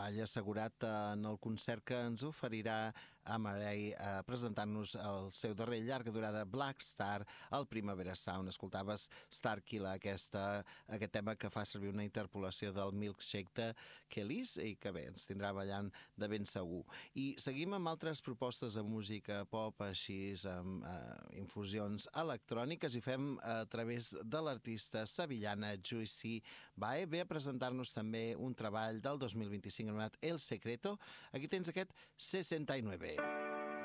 treball assegurat en el concert que ens oferirà Amarei presentant-nos el seu darrer llarga durada Black Star al Primavera Sound. Escoltaves Starkiller, aquest tema que fa servir una interpolació del Milkshake de Kelis i que bé, ens tindrà ballant de ben segur. I seguim amb altres propostes de música pop, així amb infusions electròniques, i fem a través de l'artista sevillana Juicy Bae. Ve a presentar-nos també un treball del 2025 anomenat El Secreto. Aquí tens aquest 69.